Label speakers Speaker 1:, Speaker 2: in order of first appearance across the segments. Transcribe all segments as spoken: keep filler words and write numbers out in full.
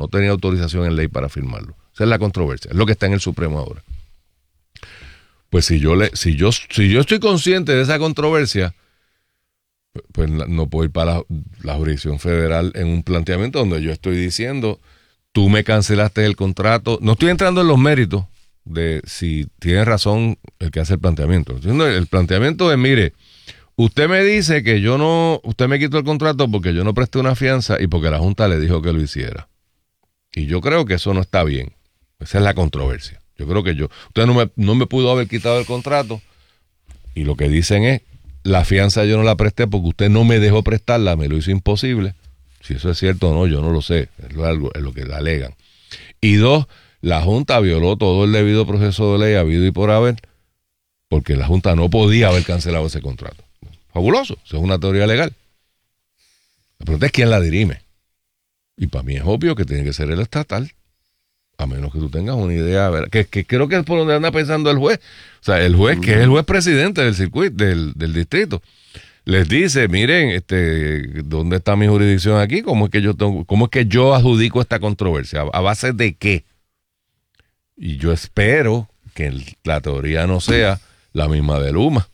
Speaker 1: no tenía autorización en ley para firmarlo. Esa es la controversia, es lo que está en el Supremo ahora. Pues si yo le, si yo, si yo estoy consciente de esa controversia, pues, pues no puedo ir para la, la jurisdicción federal en un planteamiento donde yo estoy diciendo, tú me cancelaste el contrato. No estoy entrando en los méritos de si tiene razón el que hace el planteamiento. El planteamiento es, mire, usted me dice que yo no, usted me quitó el contrato porque yo no presté una fianza y porque la Junta le dijo que lo hiciera. Y yo creo que eso no está bien. Esa es la controversia. Yo creo que yo, usted no me, no me pudo haber quitado el contrato y lo que dicen es, la fianza yo no la presté porque usted no me dejó prestarla, me lo hizo imposible. Si eso es cierto o no, yo no lo sé, es lo, es lo que le alegan. Y dos, la Junta violó todo el debido proceso de ley habido y por haber, porque la Junta no podía haber cancelado ese contrato. Fabuloso, eso es una teoría legal. La pregunta es quién la dirime. Y para mí es obvio que tiene que ser el estatal. A menos que tú tengas una idea, que, que creo que es por donde anda pensando el juez. O sea, el juez, que es el juez presidente del circuito, del, del distrito, les dice, miren, este, ¿dónde está mi jurisdicción aquí? ¿Cómo es que yo tengo, cómo es que yo adjudico esta controversia? ¿A base de qué? Y yo espero que la teoría no sea la misma de Luma.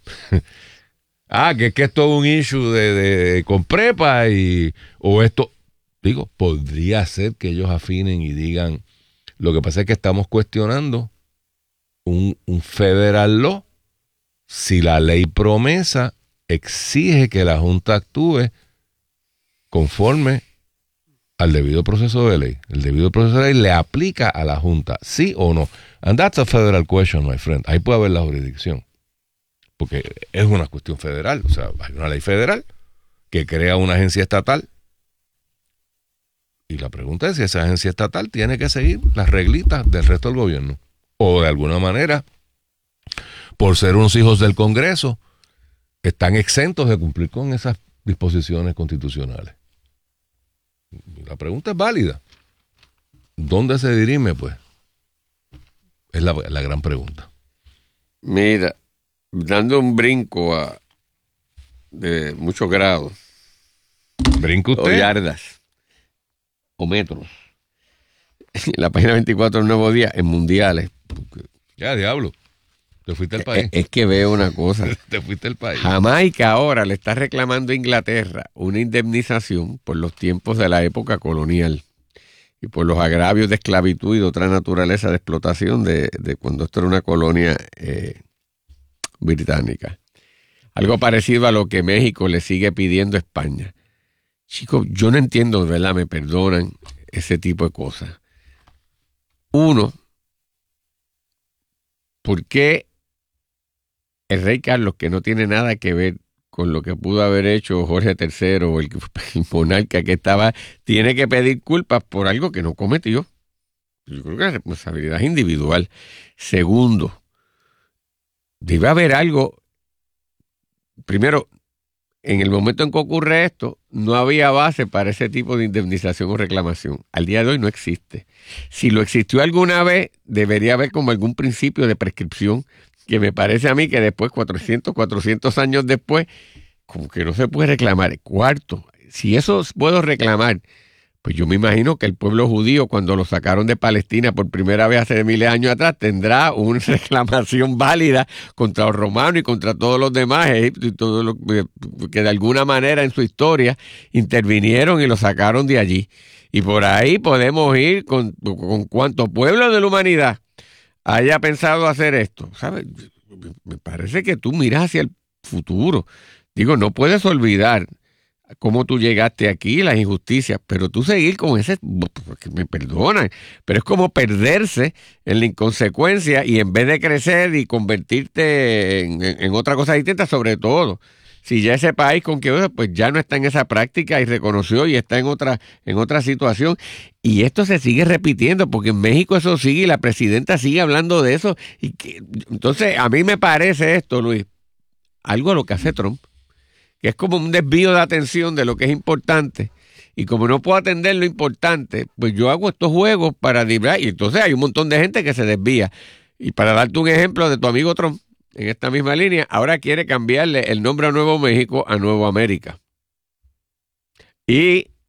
Speaker 1: ah, que es que esto es un issue de, de con prepa y, o esto, digo, podría ser que ellos afinen y digan, lo que pasa es que estamos cuestionando un, un federal law si la ley promesa exige que la Junta actúe conforme al debido proceso de ley. El debido proceso de ley le aplica a la Junta, ¿sí o no? And that's a federal question, my friend. Ahí puede haber la jurisdicción. Porque es una cuestión federal. O sea, hay una ley federal que crea una agencia estatal. Y la pregunta es si esa agencia estatal tiene que seguir las reglitas del resto del gobierno. O de alguna manera, por ser unos hijos del Congreso, están exentos de cumplir con esas disposiciones constitucionales. La pregunta es válida. ¿Dónde se dirime, pues? Es la, la gran pregunta.
Speaker 2: Mira, dando un brinco a, de muchos grados.
Speaker 1: ¿Brinco usted?
Speaker 2: O yardas. O metros. La página veinticuatro del Nuevo Día, en mundiales.
Speaker 1: Ya, diablo. Te fuiste al país.
Speaker 2: Es, es que veo una cosa.
Speaker 1: Te fuiste al país.
Speaker 2: Jamaica ahora le está reclamando a Inglaterra una indemnización por los tiempos de la época colonial y por los agravios de esclavitud y de otra naturaleza de explotación de, de cuando esto era una colonia eh, británica. Algo parecido a lo que México le sigue pidiendo a España. Chicos, yo no entiendo, de verdad, me perdonan ese tipo de cosas. Uno, ¿por qué el rey Carlos, que no tiene nada que ver con lo que pudo haber hecho Jorge tercero o el, el monarca que estaba, tiene que pedir culpas por algo que no cometió? Yo creo que la responsabilidad es individual. Segundo, debe haber algo. Primero, en el momento en que ocurre esto, no había base para ese tipo de indemnización o reclamación. Al día de hoy no existe. Si lo existió alguna vez, debería haber como algún principio de prescripción, que me parece a mí que después, cuatrocientos, cuatrocientos años después, como que no se puede reclamar. Cuarto, si eso puedo reclamar, pues yo me imagino que el pueblo judío, cuando lo sacaron de Palestina por primera vez hace miles de años atrás, tendrá una reclamación válida contra los romanos y contra todos los demás, Egipto y todo lo que de alguna manera en su historia intervinieron y lo sacaron de allí. Y por ahí podemos ir con, con cuanto pueblo de la humanidad haya pensado hacer esto. ¿Sabes? Me parece que tú miras hacia el futuro. Digo, no puedes olvidar cómo tú llegaste aquí, las injusticias, pero tú seguir con ese, porque me perdonan, pero es como perderse en la inconsecuencia y en vez de crecer y convertirte en, en, en otra cosa distinta, sobre todo, si ya ese país con que pues ya no está en esa práctica y reconoció y está en otra, en otra situación, y esto se sigue repitiendo, porque en México eso sigue y la presidenta sigue hablando de eso, y que, entonces a mí me parece esto, Luis, algo a lo que hace Trump, que es como un desvío de atención de lo que es importante, y como no puedo atender lo importante, pues yo hago estos juegos para librar, y entonces hay un montón de gente que se desvía. Y para darte un ejemplo de tu amigo Trump, en esta misma línea, ahora quiere cambiarle el nombre a Nuevo México a Nuevo América. Y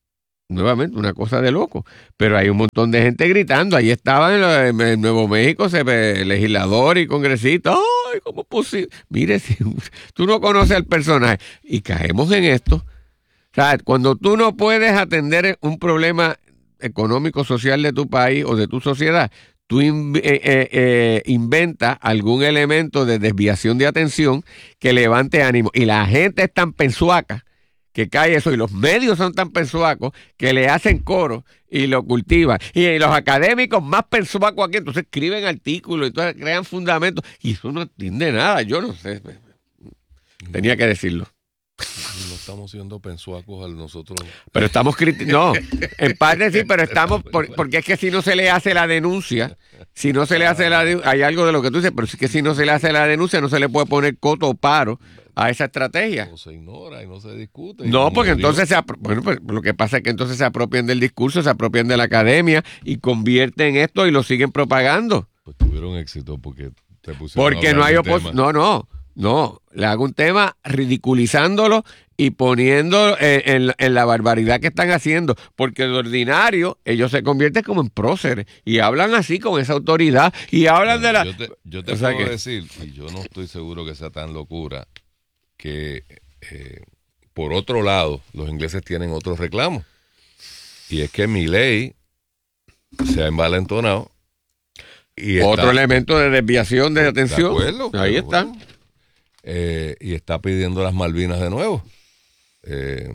Speaker 2: nuevamente una cosa de loco, pero hay un montón de gente gritando. Ahí estaban en, en, en Nuevo México se ve legisladores y congresistas. ¡Ay, cómo es posible! Mire, si tú no conoces al personaje y caemos en esto. O sea, cuando tú no puedes atender un problema económico, social de tu país o de tu sociedad, tú in, eh, eh, eh, inventas algún elemento de desviación de atención que levante ánimo. Y la gente es tan pensuaca que cae eso, y los medios son tan pensuacos que le hacen coro y lo cultivan. Y los académicos más pensuacos aquí, entonces escriben artículos, entonces crean fundamentos, y eso no entiende nada. Yo no sé. Tenía que decirlo.
Speaker 1: No estamos siendo pensuacos al nosotros.
Speaker 2: Pero estamos criticando. No, en parte sí, pero estamos. Por, porque es que si no se le hace la denuncia, si no se le hace la denuncia, hay algo de lo que tú dices, pero es que si no se le hace la denuncia, no se le puede poner coto o paro a esa estrategia.
Speaker 1: No se ignora y no se discute.
Speaker 2: No, porque entonces se apro- bueno, pues lo que pasa es que entonces se apropian del discurso, se apropian de la academia y convierten esto y lo siguen propagando.
Speaker 1: Pues tuvieron éxito porque te pusieron
Speaker 2: Porque
Speaker 1: a
Speaker 2: no hay
Speaker 1: hablar del
Speaker 2: oposición.
Speaker 1: tema.
Speaker 2: No, no. No, le hago un tema ridiculizándolo y poniendo en, en, en la barbaridad que están haciendo, porque de ordinario ellos se convierten como en próceres y hablan así con esa autoridad y hablan
Speaker 1: Bueno,
Speaker 2: de la...
Speaker 1: Yo te, yo te
Speaker 2: o sea
Speaker 1: puedo
Speaker 2: que-
Speaker 1: decir, y yo no estoy seguro que sea tan locura, que eh, por otro lado, los ingleses tienen otros reclamos. Y es que Milei se ha envalentonado. Y está-
Speaker 2: Otro elemento de desviación de atención.
Speaker 1: De acuerdo,
Speaker 2: Ahí
Speaker 1: pero
Speaker 2: está.
Speaker 1: bueno, eh, y está pidiendo las Malvinas de nuevo. Eh,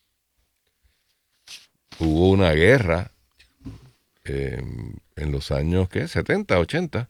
Speaker 1: hubo una guerra eh, en los años, ¿qué? setenta, ochenta.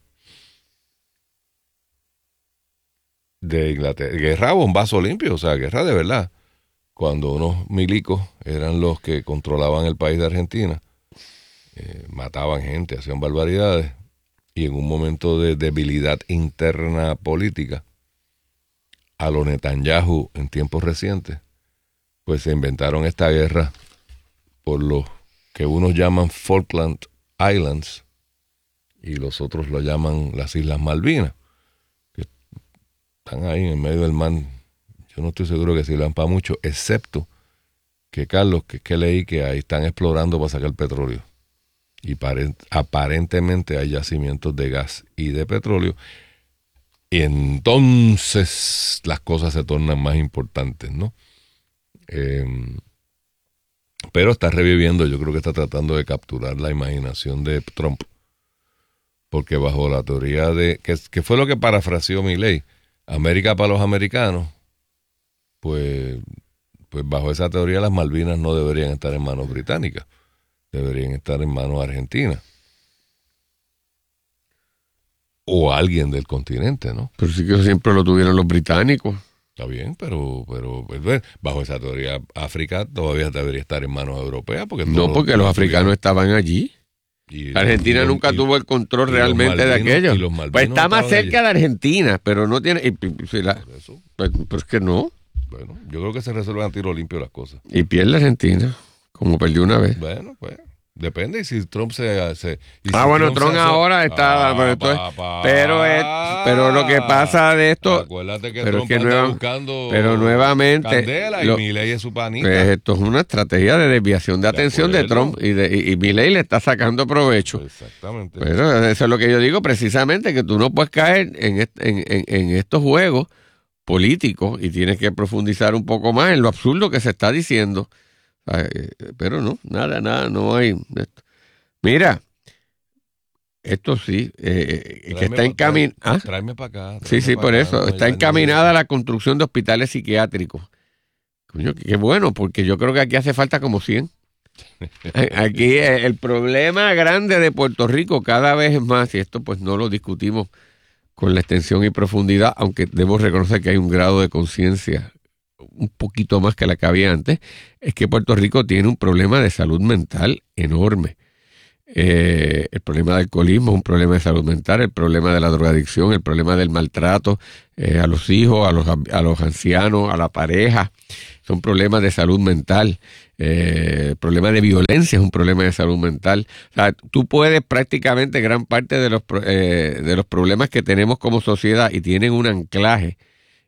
Speaker 1: De Inglaterra. Guerra a bombazo limpio, o sea, guerra de verdad. Cuando unos milicos eran los que controlaban el país de Argentina, eh, mataban gente, hacían barbaridades, y en un momento de debilidad interna política, a lo Netanyahu en tiempos recientes, pues se inventaron esta guerra por los que unos llaman Falkland Islands y los otros lo llaman las Islas Malvinas, que están ahí en medio del mar. Yo no estoy seguro que sirvan para mucho, excepto que, Carlos, que, que leí que ahí están explorando para sacar petróleo. Y pare, aparentemente hay yacimientos de gas y de petróleo. Y entonces las cosas se tornan más importantes, ¿no? Eh, pero está reviviendo, yo creo que está tratando de capturar la imaginación de Trump. Porque bajo la teoría de... que, que fue lo que parafraseó Milei, América para los americanos, pues, pues bajo esa teoría las Malvinas no deberían estar en manos británicas, deberían estar en manos argentinas. O alguien del continente, ¿no?
Speaker 2: Pero sí que eso siempre lo tuvieron los británicos.
Speaker 1: Está bien, pero, pero pues, bajo esa teoría, África todavía debería estar en manos europeas. Porque
Speaker 2: No, porque los africanos estaban allí.
Speaker 1: y,
Speaker 2: Argentina
Speaker 1: y,
Speaker 2: nunca
Speaker 1: y,
Speaker 2: tuvo el control
Speaker 1: y los
Speaker 2: realmente de
Speaker 1: malvinos-
Speaker 2: aquello.
Speaker 1: y los malvinos
Speaker 2: Pues está más
Speaker 1: estaban
Speaker 2: cerca
Speaker 1: allí.
Speaker 2: de Argentina, pero no tiene... y- y- si la-
Speaker 1: Por eso,
Speaker 2: pues, pero es que no.
Speaker 1: bueno, yo creo que se resuelven a tiro limpio las cosas.
Speaker 2: Y pierde Argentina, como perdió una vez.
Speaker 1: Bueno, pues, depende. Y si Trump se... se y
Speaker 2: Ah,
Speaker 1: si
Speaker 2: bueno, Trump
Speaker 1: se-
Speaker 2: ahora está...
Speaker 1: Ah,
Speaker 2: pero, esto es-
Speaker 1: papá.
Speaker 2: pero, es- pero lo que pasa de esto...
Speaker 1: Acuérdate que
Speaker 2: pero
Speaker 1: Trump
Speaker 2: es que
Speaker 1: anda
Speaker 2: nueva-
Speaker 1: buscando
Speaker 2: pero nuevamente,
Speaker 1: candela y
Speaker 2: lo-
Speaker 1: Milei es su panita.
Speaker 2: Pues esto es una estrategia de desviación de
Speaker 1: De
Speaker 2: atención de
Speaker 1: acuerdo.
Speaker 2: Trump y, de, y, y Milei le está sacando provecho.
Speaker 1: Exactamente.
Speaker 2: Pero eso es lo que yo digo precisamente, que tú no puedes caer en, est- en, en, en estos juegos políticos y tienes que profundizar un poco más en lo absurdo que se está diciendo. Ay, Pero no, nada, nada, no hay... esto. Mira, esto sí, eh, que
Speaker 1: Tráeme
Speaker 2: está
Speaker 1: pa-
Speaker 2: encaminado...
Speaker 1: tráeme- Tráeme para acá.
Speaker 2: Sí,
Speaker 1: tráeme
Speaker 2: sí,
Speaker 1: pa'
Speaker 2: por
Speaker 1: acá,
Speaker 2: eso.
Speaker 1: no,
Speaker 2: Está
Speaker 1: ya-
Speaker 2: encaminada la construcción de hospitales psiquiátricos. Coño, qué bueno, porque yo creo que aquí hace falta como cien. Aquí eh, el problema grande de Puerto Rico cada vez es más, y esto pues no lo discutimos con la extensión y profundidad, aunque debo reconocer que hay un grado de conciencia un poquito más que la que había antes, es que Puerto Rico tiene un problema de salud mental enorme. Eh, el problema del alcoholismo es un problema de salud mental, el problema de la drogadicción, el problema del maltrato eh, a los hijos, a los, a los ancianos, a la pareja, son problemas de salud mental. Eh, el problema de violencia es un problema de salud mental. O sea, tú puedes prácticamente gran parte de los, eh, de los problemas que tenemos como sociedad y tienen un anclaje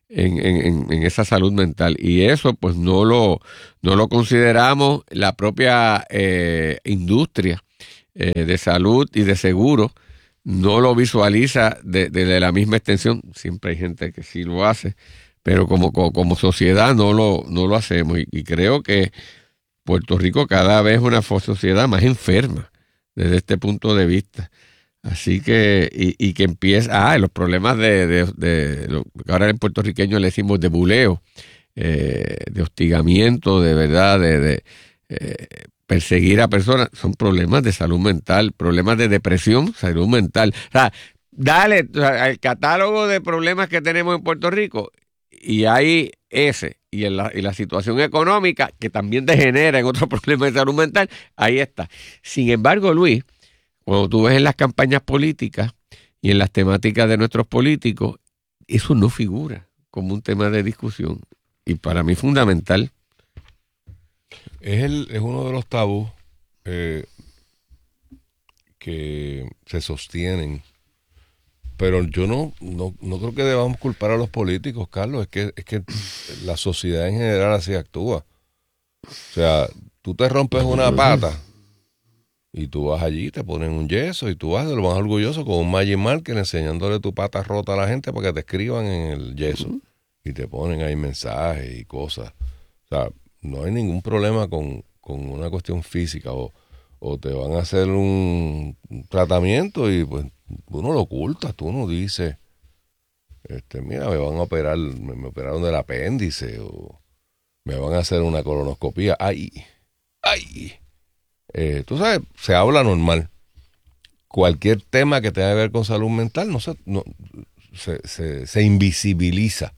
Speaker 2: en, en, en esa salud mental. Y eso pues no lo, no lo consideramos. La propia eh, industria eh, de salud y de seguro no lo visualiza de, de, de la misma extensión. Siempre hay gente que sí lo hace, pero como, como, como sociedad no lo, no lo hacemos. Y, y creo que Puerto Rico cada vez es una sociedad más enferma desde este punto de vista. Así que, y, y que empieza, ah, los problemas de, de, de lo que ahora en puertorriqueño le decimos de buleo, eh, de hostigamiento, de verdad, de, de eh, perseguir a personas, son problemas de salud mental, problemas de depresión, salud mental. O sea, dale o sea, el catálogo de problemas que tenemos en Puerto Rico y hay ese, y, en la, y la situación económica que también degenera en otros problemas de salud mental, ahí está. Sin embargo, Luis, cuando tú ves en las campañas políticas y en las temáticas de nuestros políticos, eso no figura como un tema de discusión. Y para mí es fundamental.
Speaker 1: Es, el, es uno de los tabús eh, que se sostienen. Pero yo no, no, no creo que debamos culpar a los políticos, Carlos. Es que, es que la sociedad en general así actúa. O sea, tú te rompes una pata y tú vas allí, te ponen un yeso y tú vas de lo más orgulloso con un Magic Marker enseñándole tu pata rota a la gente para que te escriban en el yeso. Uh-huh. Y te ponen ahí mensajes y cosas. O sea, no hay ningún problema con, con una cuestión física o, o te van a hacer un tratamiento y pues tú no lo ocultas, tú no dices, este, mira, me van a operar, me, me operaron del apéndice o me van a hacer una colonoscopía. ¡Ay! ¡Ay! Eh, tú sabes, se habla normal. Cualquier tema que tenga que ver con salud mental no se, no, se, se, se invisibiliza.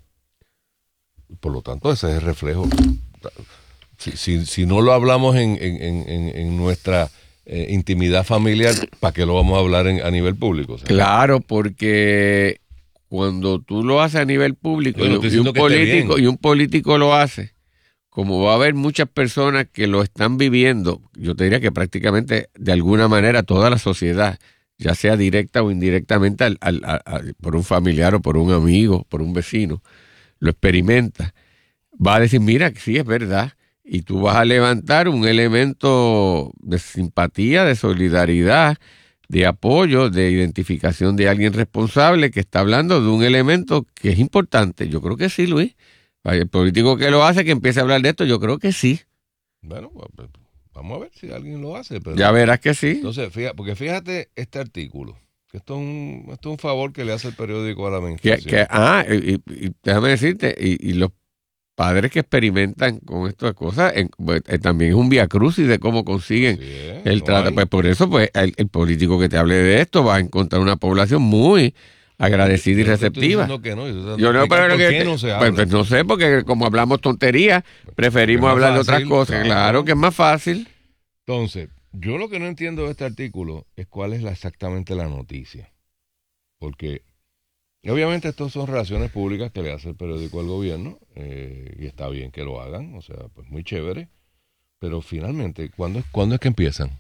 Speaker 1: Por lo tanto, ese es el reflejo. Si, si, si no lo hablamos en, en, en, en nuestra eh, intimidad familiar, ¿para qué lo vamos a hablar en, a nivel público? O sea,
Speaker 2: claro, porque cuando tú lo haces a nivel público y, y, un político, y un político lo hace, como va a haber muchas personas que lo están viviendo, yo te diría que prácticamente de alguna manera toda la sociedad, ya sea directa o indirectamente al, al, al, al, por un familiar o por un amigo, por un vecino, lo experimenta, va a decir, mira, sí es verdad, y tú vas a levantar un elemento de simpatía, de solidaridad, de apoyo, de identificación de alguien responsable que está hablando de un elemento que es importante. Yo creo que sí, Luis. El político que lo hace, que empiece a hablar de esto, yo creo que sí.
Speaker 1: Bueno, vamos a ver si alguien lo hace. Pero
Speaker 2: ya verás que sí.
Speaker 1: Entonces, fíjate, porque fíjate este artículo, que esto es un, esto es un favor que le hace el periódico a la administración.
Speaker 2: Que, que, ah, y, y déjame decirte, y, y los padres que experimentan con estas cosas, en, pues, eh, también es un viacrucis de cómo consiguen es, el no trato. Pues por eso, pues, el, el político que te hable de esto va a encontrar una población muy agradecida y receptiva.
Speaker 1: No, que no,
Speaker 2: yo no, pero
Speaker 1: ¿por
Speaker 2: que,
Speaker 1: qué no se habla?
Speaker 2: Pues, pues no sé, porque como hablamos tonterías, preferimos hablar fácil, de otras cosas. Claro, claro que es más fácil.
Speaker 1: Entonces, yo lo que no entiendo de este artículo es cuál es la, exactamente la noticia. Porque obviamente estos son relaciones públicas que le hace el periódico al gobierno, eh, y está bien que lo hagan, o sea, pues muy chévere. Pero finalmente, ¿cuándo, ¿cuándo es que empiezan?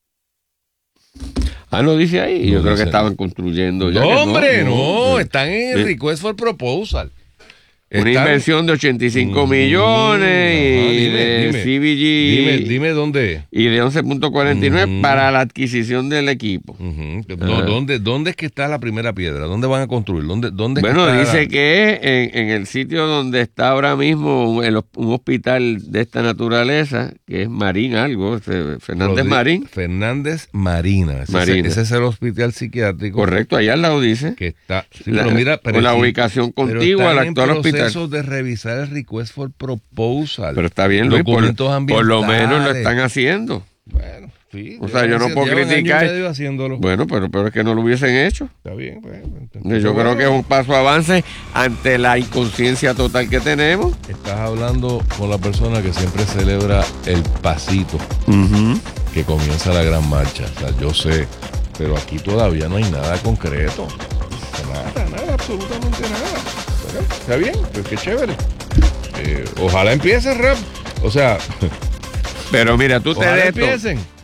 Speaker 2: Ah, no dice ahí. No yo dice. Creo que estaban construyendo ya.
Speaker 1: No, hombre, no,
Speaker 2: no,
Speaker 1: no. Están en el request for proposal.
Speaker 2: Una están... inversión de ochenta y cinco mm, millones y dime, de
Speaker 1: dime,
Speaker 2: C B G.
Speaker 1: Dime, dime dónde es.
Speaker 2: Y de once punto cuarenta y nueve mm. para la adquisición del equipo.
Speaker 1: Uh-huh. No, ¿dónde, ¿Dónde es que está la primera piedra? ¿Dónde van a construir? ¿Dónde, dónde
Speaker 2: bueno,
Speaker 1: que
Speaker 2: dice
Speaker 1: la...
Speaker 2: que es en, en el sitio donde está ahora mismo un, un hospital de esta naturaleza, que es Marín algo, Fernández Rodríguez, Marín.
Speaker 1: Fernández Marina. Ese, Marina. Ese es el hospital psiquiátrico.
Speaker 2: Correcto, allá al lado dice.
Speaker 1: Que está, sí,
Speaker 2: la,
Speaker 1: pero mira, pero
Speaker 2: con la
Speaker 1: sí,
Speaker 2: ubicación contigua al actual hospital.
Speaker 1: De revisar el request for proposal.
Speaker 2: Pero está bien, Luis, por, por lo menos lo están haciendo.
Speaker 1: Bueno, sí.
Speaker 2: O sea, yo no puedo criticar. Bueno, pero, pero es que no lo hubiesen hecho.
Speaker 1: Está bien, pues.
Speaker 2: Entonces, yo bueno. creo que es un paso avance ante la inconsciencia total que tenemos.
Speaker 1: Estás hablando con la persona que siempre celebra el pasito uh-huh. que comienza la gran marcha. O sea, yo sé, pero aquí todavía no hay nada concreto. Nada, nada, absolutamente nada. Está bien, pues qué chévere. Eh, ojalá empiece, Rap. O sea,
Speaker 2: pero mira, tú te de esto,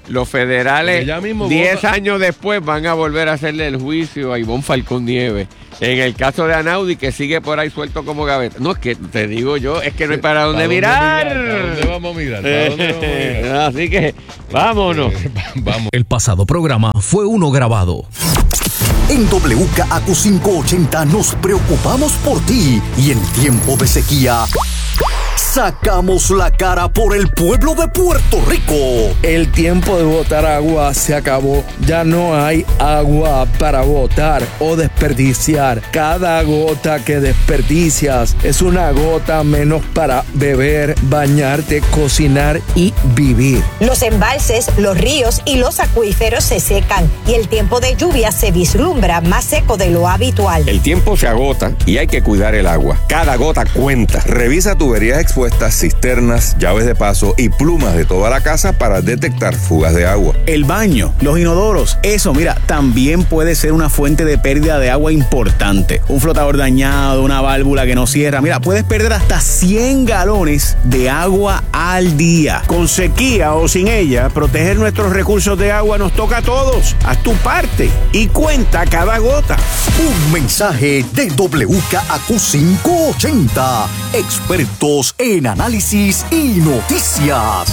Speaker 2: los federales diez
Speaker 1: vota...
Speaker 2: años después van a volver a hacerle el juicio a Ivonne Falcón Nieves. En el caso de Anaudi, que sigue por ahí suelto como gaveta. No, es que te digo yo, es que no hay para dónde, ¿Para mirar?
Speaker 1: dónde mirar. ¿Para dónde vamos a mirar? ¿Para dónde vamos a mirar?
Speaker 2: Así que, vámonos.
Speaker 1: Vamos.
Speaker 3: El pasado programa fue uno grabado.
Speaker 4: En W K A Q cinco ochenta nos preocupamos por ti y en tiempo de sequía sacamos la cara por el pueblo de Puerto Rico.
Speaker 5: El tiempo de botar agua se acabó. Ya no hay agua para botar o desperdiciar. Cada gota que desperdicias es una gota menos para beber, bañarte, cocinar y vivir.
Speaker 6: Los embalses, los ríos y los acuíferos se secan y el tiempo de lluvia se vislumbra más seco de lo habitual.
Speaker 7: El tiempo se agota y hay que cuidar el agua. Cada gota cuenta. Revisa tuberías expuestas, cisternas, llaves de paso y plumas de toda la casa para detectar fugas de agua.
Speaker 8: El baño, los inodoros, eso, mira, también puede ser una fuente de pérdida de agua importante. Un flotador dañado, una válvula que no cierra, mira, puedes perder hasta cien galones de agua al día.
Speaker 9: Con sequía o sin ella, proteger nuestros recursos de agua nos toca a todos. Haz tu parte y cuenta cada gota.
Speaker 4: Un mensaje de W K A Q cinco ochenta, expertos en análisis y noticias.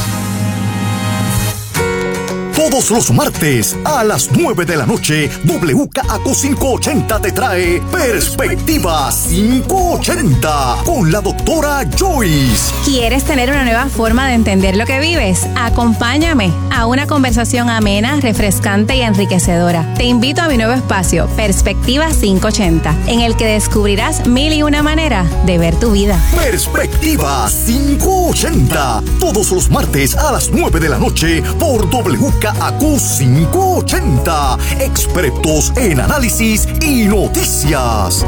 Speaker 4: Todos los martes a las nueve de la noche, W K A Q cinco ochenta te trae Perspectiva cinco ochenta con la doctora Joyce.
Speaker 10: ¿Quieres tener una nueva forma de entender lo que vives? Acompáñame a una conversación amena, refrescante y enriquecedora. Te invito a mi nuevo espacio, Perspectiva quinientos ochenta, en el que descubrirás mil y una maneras de ver tu vida.
Speaker 4: Perspectiva quinientos ochenta, todos los martes a las nueve de la noche por W K A Q cinco ochenta, expertos en análisis y noticias.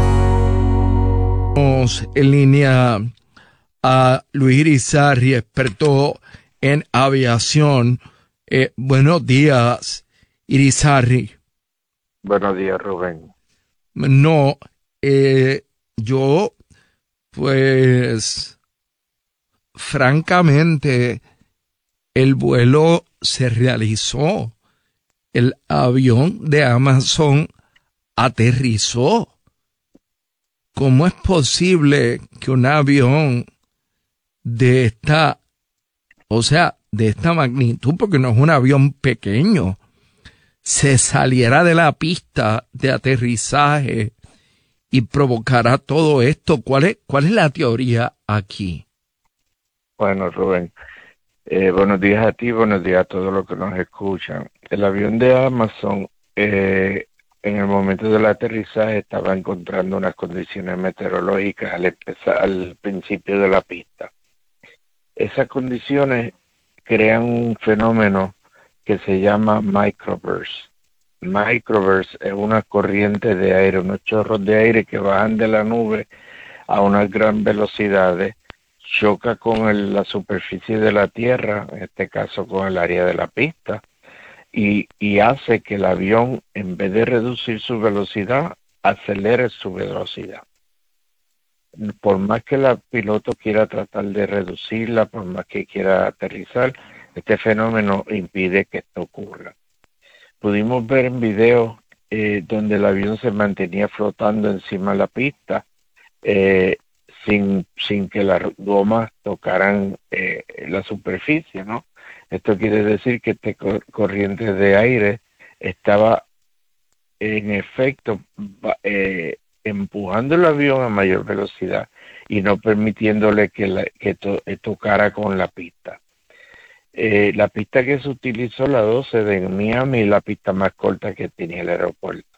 Speaker 5: En línea a Luis Irizarry, experto en aviación. Eh, buenos días, Irizarry.
Speaker 11: Buenos días, Rubén.
Speaker 5: No, eh, yo, pues, francamente, el vuelo se realizó. El avión de Amazon aterrizó. ¿Cómo es posible que un avión de esta, o sea, de esta magnitud, porque no es un avión pequeño, se saliera de la pista de aterrizaje y provocara todo esto? ¿Cuál es, cuál es la teoría aquí?
Speaker 11: Bueno, Rubén, eh, buenos días a ti, buenos días a todos los que nos escuchan. El avión de Amazon, eh, en el momento del aterrizaje, estaba encontrando unas condiciones meteorológicas al, empezar, al principio de la pista. Esas condiciones crean un fenómeno que se llama microburst. Microburst es una corriente de aire, unos chorros de aire que bajan de la nube a unas gran velocidades, choca con el, la superficie de la tierra, en este caso con el área de la pista, y, y hace que el avión, en vez de reducir su velocidad, acelere su velocidad. Por más que el piloto quiera tratar de reducirla, por más que quiera aterrizar, este fenómeno impide que esto ocurra. Pudimos ver en video eh, donde el avión se mantenía flotando encima de la pista, eh, sin, sin que las gomas tocaran eh, la superficie, ¿no? Esto quiere decir que este cor- corriente de aire estaba en efecto eh, empujando el avión a mayor velocidad y no permitiéndole que, la, que to- tocara con la pista. Eh, la pista que se utilizó, la doce de Miami, es la pista más corta que tenía el aeropuerto.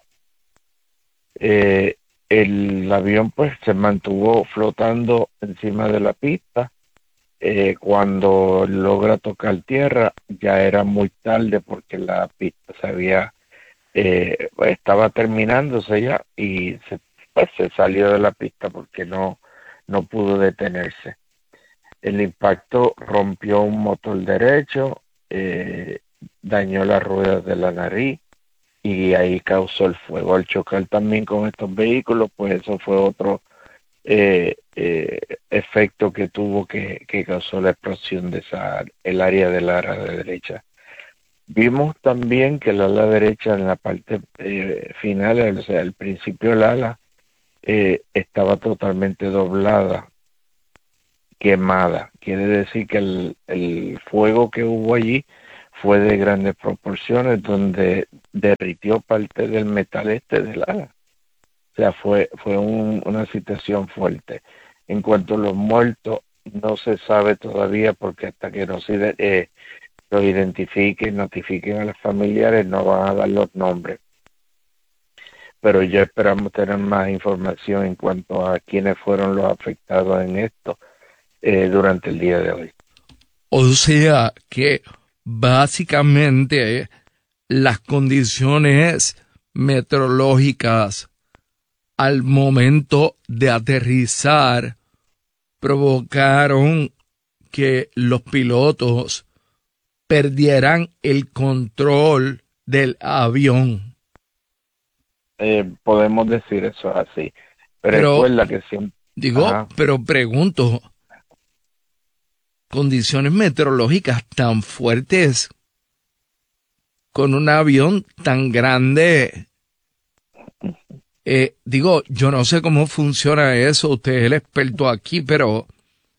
Speaker 11: Eh, el avión pues se mantuvo flotando encima de la pista. Eh, cuando logra tocar tierra ya era muy tarde porque la pista se había eh, estaba terminándose ya y se, pues, se salió de la pista porque no no pudo detenerse. El impacto rompió un motor derecho, eh, dañó las ruedas de la nariz y ahí causó el fuego. Al chocar también con estos vehículos, pues eso fue otro eh, eh, efecto que tuvo que, que causó la explosión de esa, el área del ala de derecha. vimos también que el ala derecha en la parte eh, final, o sea, al principio del ala, eh, estaba totalmente doblada, quemada. Quiere decir que el, el fuego que hubo allí fue de grandes proporciones, donde derritió parte del metal este del ala. O sea, fue, fue un, una situación fuerte. En cuanto a los muertos, no se sabe todavía, porque hasta que no se eh, los identifiquen, notifiquen a los familiares, no van a dar los nombres. Pero ya esperamos tener más información en cuanto a quiénes fueron los afectados en esto eh, durante el día de hoy.
Speaker 5: O sea que básicamente las condiciones meteorológicas al momento de aterrizar provocaron que los pilotos perdieran el control del avión.
Speaker 11: Eh, podemos decir eso así. Pero,
Speaker 5: pero
Speaker 11: recuerda que siempre...
Speaker 5: Digo,
Speaker 11: Ajá.
Speaker 5: pero pregunto, condiciones meteorológicas tan fuertes con un avión tan grande... Eh, digo, yo no sé cómo funciona eso, usted es el experto aquí, pero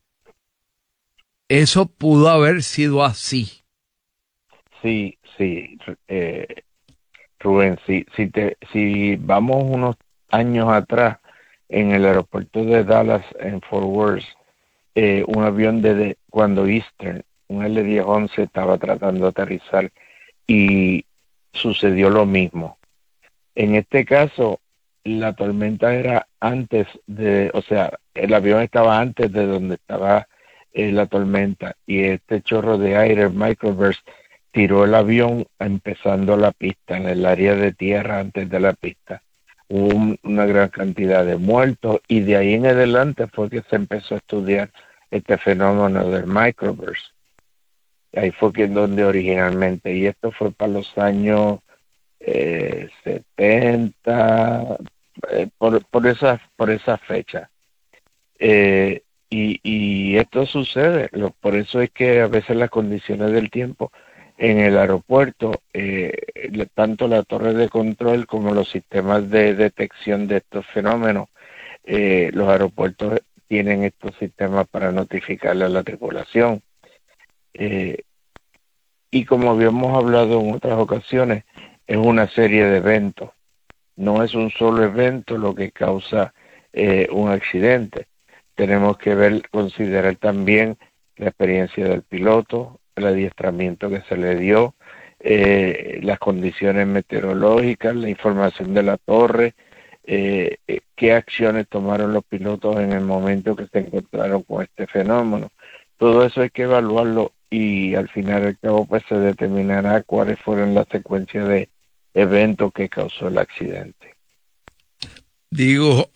Speaker 5: eso pudo haber sido así.
Speaker 11: Sí, sí, eh, Rubén, si, si, te, si vamos unos años atrás, en el aeropuerto de Dallas, en Fort Worth, eh, un avión de, de cuando Eastern, un L diez once, estaba tratando de aterrizar y sucedió lo mismo. En este caso, la tormenta era antes de, o sea, el avión estaba antes de donde estaba eh, la tormenta, y este chorro de aire, microburst, tiró el avión empezando la pista, en el área de tierra antes de la pista. Hubo un, una gran cantidad de muertos, y de ahí en adelante fue que se empezó a estudiar este fenómeno del microburst. Ahí fue que donde originalmente, y esto fue para los años eh, setenta, eh, por, por esa por esa fecha. Eh, y, y esto sucede, lo, por eso es que a veces las condiciones del tiempo en el aeropuerto, eh, tanto la torre de control como los sistemas de detección de estos fenómenos, eh, los aeropuertos tienen estos sistemas para notificarle a la tripulación. Eh, y como habíamos hablado en otras ocasiones, es una serie de eventos. No es un solo evento lo que causa eh, un accidente. Tenemos que ver, considerar también la experiencia del piloto, el adiestramiento que se le dio, eh, las condiciones meteorológicas, la información de la torre, eh, eh, qué acciones tomaron los pilotos en el momento que se encontraron con este fenómeno. Todo eso hay que evaluarlo, y al final del cabo pues se determinará cuáles fueron las secuencias de eventos que causó el accidente.
Speaker 5: Digo,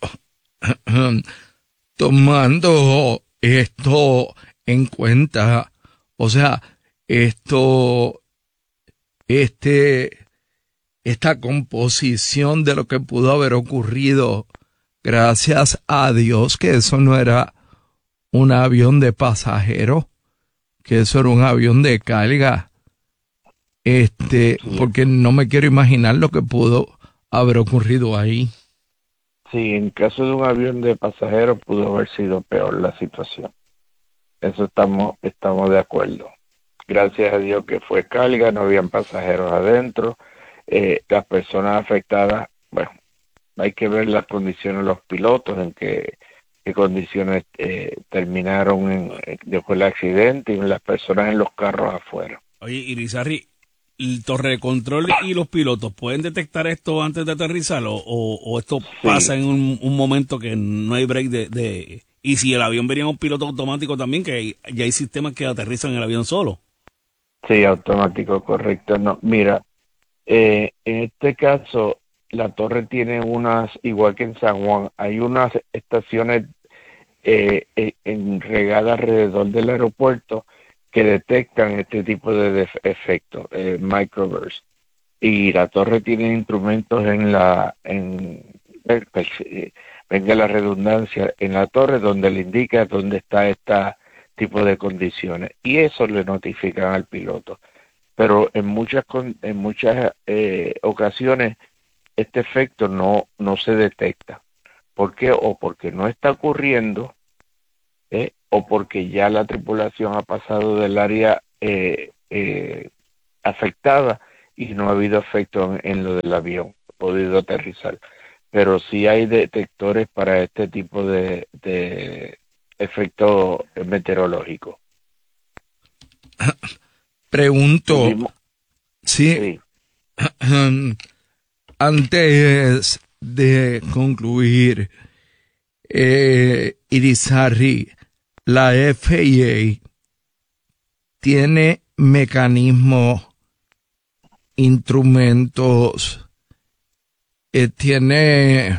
Speaker 5: tomando esto en cuenta, o sea, esto, este, esta composición de lo que pudo haber ocurrido, gracias a Dios que eso no era un avión de pasajeros, que eso era un avión de carga, este, porque no me quiero imaginar lo que pudo haber ocurrido ahí.
Speaker 11: Sí, en caso de un avión de pasajeros pudo haber sido peor la situación. Eso estamos, estamos de acuerdo. Gracias a Dios que fue carga, no habían pasajeros adentro. Eh, las personas afectadas, bueno, hay que ver las condiciones de los pilotos, en qué, qué condiciones eh, terminaron en, después del accidente, y las personas en los carros afuera.
Speaker 12: Oye, Irizarry, ¿el torre de control y los pilotos pueden detectar esto antes de aterrizar, o, o, o esto sí pasa en un, un momento que no hay break de, de... Y si el avión venía un piloto automático también, que hay, ya hay sistemas que aterrizan el avión solo?
Speaker 11: Sí, automático, correcto. No, mira, eh, en este caso la torre tiene unas, igual que en San Juan, hay unas estaciones eh, eh, en regada alrededor del aeropuerto que detectan este tipo de, de efectos, eh, microburst. Y la torre tiene instrumentos en la, en, eh, venga la redundancia, en la torre donde le indica dónde está este tipo de condiciones. Y eso le notifican al piloto. pero en muchas con- en muchas eh, ocasiones este efecto no, no se detecta. ¿Por qué? O porque no está ocurriendo, ¿eh? o porque ya la tripulación ha pasado del área eh, eh, afectada y no ha habido efecto en, en lo del avión, ha podido aterrizar. Pero sí hay detectores para este tipo de, de efecto meteorológico.
Speaker 5: Pregunto,
Speaker 11: Tuvimos-
Speaker 5: sí,
Speaker 11: sí.
Speaker 5: antes de concluir, eh, Irizarry, la F A A tiene mecanismos, instrumentos, eh, tiene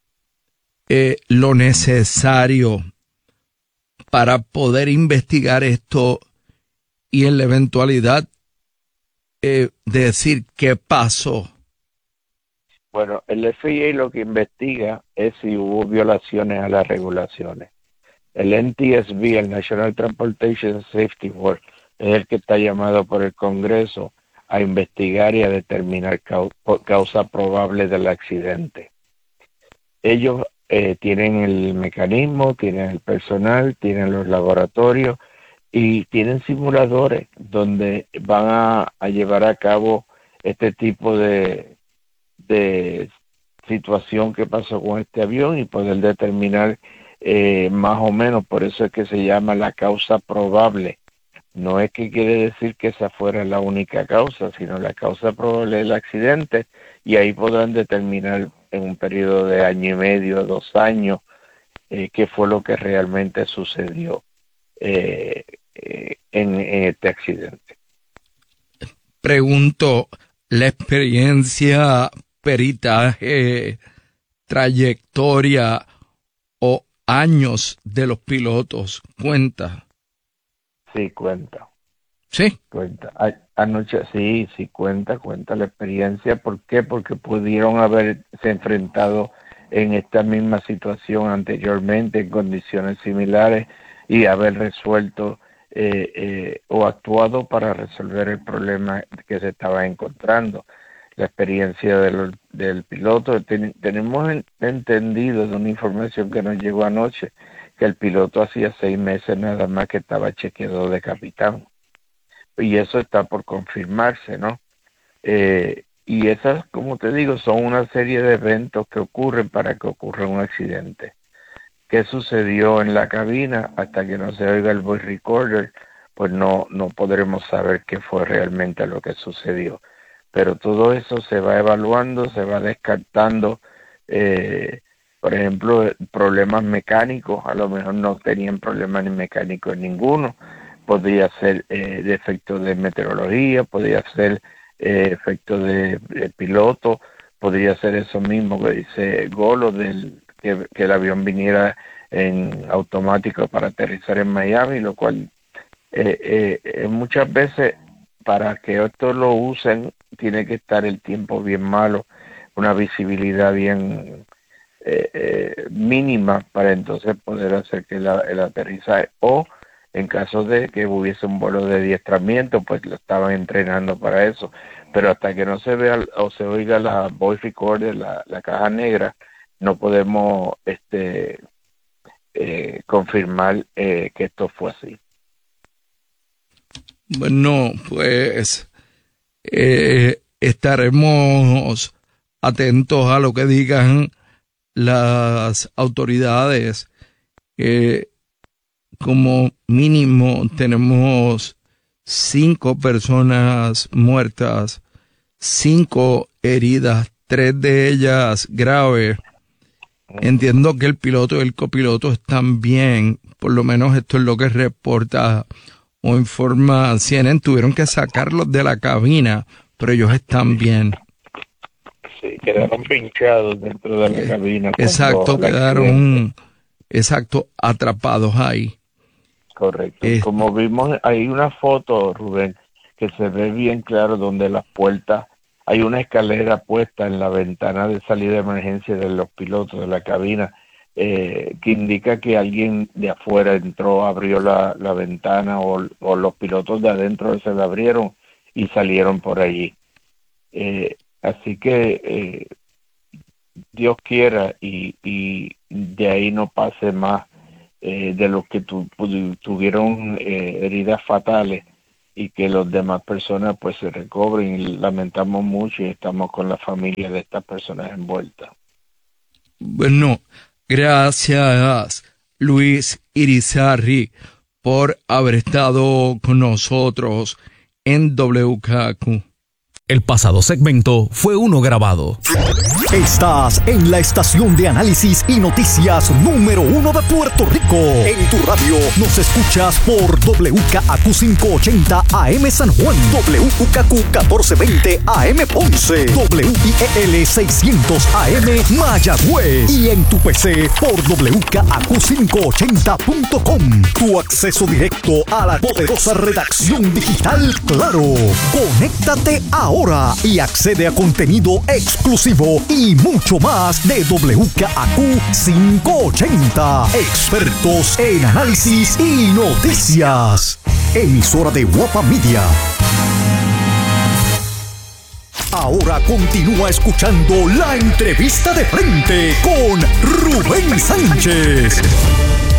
Speaker 5: eh, lo necesario para poder investigar esto y en la eventualidad eh, decir qué pasó.
Speaker 11: Bueno, el F A A lo que investiga es si hubo violaciones a las regulaciones. El N T S B, el National Transportation Safety Board, es el que está llamado por el Congreso a investigar y a determinar cau- causa probable del accidente. Ellos eh, tienen el mecanismo, tienen el personal, tienen los laboratorios y tienen simuladores donde van a, a llevar a cabo este tipo de, de situación que pasó con este avión y poder determinar eh, más o menos. Por eso es que se llama la causa probable. No es que quiere decir que esa fuera la única causa, sino la causa probable del accidente, y ahí podrán determinar en un periodo de año y medio, dos años, eh, qué fue lo que realmente sucedió eh, eh, en, en este accidente.
Speaker 5: Pregunto, la experiencia, peritaje, trayectoria o años de los pilotos cuenta.
Speaker 11: Sí, cuenta.
Speaker 5: Sí.
Speaker 11: Cuenta. A- Anoche, sí, sí, cuenta, cuenta la experiencia. ¿Por qué? Porque pudieron haberse enfrentado en esta misma situación anteriormente, en condiciones similares, y haber resuelto eh, eh, o actuado para resolver el problema que se estaba encontrando. La experiencia del, del piloto, ten- tenemos en- entendido de una información que nos llegó anoche, que el piloto hacía seis meses nada más que estaba chequeado de capitán. Y eso está por confirmarse, ¿no? Eh, y esas, como te digo, son una serie de eventos que ocurren para que ocurra un accidente. ¿Qué sucedió en la cabina? Hasta que no se oiga el voice recorder, pues no, no podremos saber qué fue realmente lo que sucedió. Pero todo eso se va evaluando, se va descartando. Eh, por ejemplo, problemas mecánicos, a lo mejor no tenían problemas ni mecánicos ninguno. Podría ser eh, defecto de meteorología, podría ser eh, efecto de, de piloto, podría ser eso mismo que dice Golo, del, que, que el avión viniera en automático para aterrizar en Miami, lo cual eh, eh, muchas veces para que esto lo usen tiene que estar el tiempo bien malo, una visibilidad bien eh, eh, mínima para entonces poder hacer que la, el aterrizaje, o en caso de que hubiese un vuelo de adiestramiento, pues lo estaban entrenando para eso. Pero hasta que no se vea o se oiga la voice recorder, la, la caja negra, no podemos este eh, confirmar eh, que esto fue así.
Speaker 5: Bueno, pues eh, estaremos atentos a lo que digan las autoridades. Eh, como mínimo tenemos cinco personas muertas, cinco heridas, tres de ellas graves. Entiendo que el piloto y el copiloto están bien, por lo menos esto es lo que reporta o informa C N N. Tuvieron que sacarlos de la cabina, pero ellos están bien.
Speaker 11: Sí, quedaron pinchados dentro de la cabina.
Speaker 5: Exacto, quedaron exacto atrapados ahí.
Speaker 11: Correcto.
Speaker 5: Eh,
Speaker 11: Como vimos, hay una foto, Rubén, que se ve bien claro donde las puertas, hay una escalera puesta en la ventana de salida de emergencia de los pilotos de la cabina, eh, que indica que alguien de afuera entró, abrió la, la ventana, o, o los pilotos de adentro se la abrieron y salieron por allí. Eh, así que eh, Dios quiera y, y de ahí no pase más eh, de los que tu, tuvieron eh, heridas fatales y que los demás personas pues se recobren. Y lamentamos mucho y estamos con la familia de estas personas envueltas.
Speaker 5: Bueno, gracias Luis Irizarry por haber estado con nosotros en W K Q.
Speaker 3: El pasado segmento fue uno grabado.
Speaker 4: Estás en la estación de análisis y noticias número uno de Puerto Rico. En tu radio nos escuchas por W K A Q quinientos ochenta A M San Juan, W K Q catorce veinte A M Ponce, W I E L seiscientos A M Mayagüez y en tu P C por W K A Q quinientos ochenta punto com. Tu acceso directo a la poderosa redacción digital Claro. Conéctate ahora y accede a contenido exclusivo y mucho más de W K A Q quinientos ochenta. Expertos en análisis y noticias. Emisora de Guapa Media. Ahora continúa escuchando la entrevista de frente con Rubén Sánchez.